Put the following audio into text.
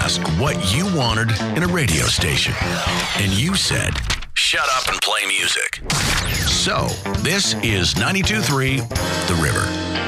asked what you wanted in a radio station. And you said, shut up and play music. So, this is 92.3 The River.